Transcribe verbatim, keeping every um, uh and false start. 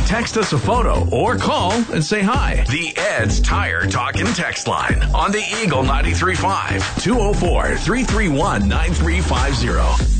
Text us a photo or call and say hi. The Ed's Tire Talk and Text line on the Eagle ninety-three point five, two oh four, three three one, nine three five zero.